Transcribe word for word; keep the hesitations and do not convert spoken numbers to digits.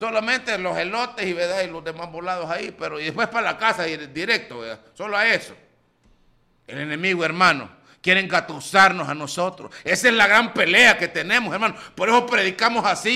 Solamente los elotes y, ¿verdad? Y los demás volados ahí, pero y después para la casa y directo, ¿verdad? Solo a eso. El enemigo, hermano, quiere engatusarnos a nosotros. Esa es la gran pelea que tenemos, hermano. Por eso predicamos así.